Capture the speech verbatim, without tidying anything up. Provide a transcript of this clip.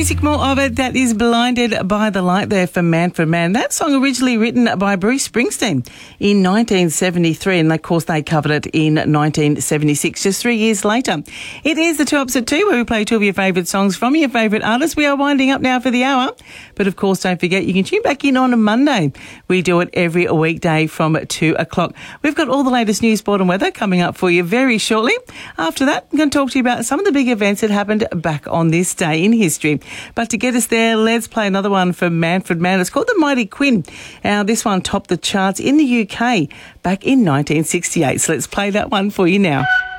music, more of it. That is Blinded by the Light there for Manfred Mann. That song originally written by Bruce Springsteen in nineteen seventy-three, and of course they covered it in nineteen seventy-six, just three years later. It is the Two Ups at Two, where we play two of your favourite songs from your favourite artists. We are winding up now for the hour, but of course don't forget you can tune back in on a Monday. We do it every weekday from two o'clock. We've got all the latest news, sport and weather coming up for you very shortly. After that, I'm going to talk to you about some of the big events that happened back on this day in history. But to get us there, let's play another one from Manfred Mann. It's called The Mighty Quinn. Now, this one topped the charts in the U K back in nineteen sixty-eight. So let's play that one for you now.